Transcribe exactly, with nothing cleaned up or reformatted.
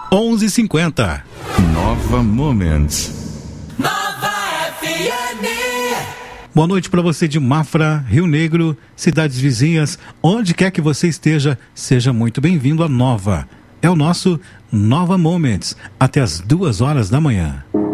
onze e cinquenta. Nova Moments. Nova F M. Boa noite para você de Mafra, Rio Negro, cidades vizinhas, onde quer que você esteja, seja muito bem-vindo à Nova. É o nosso Nova Moments, até as duas horas da manhã.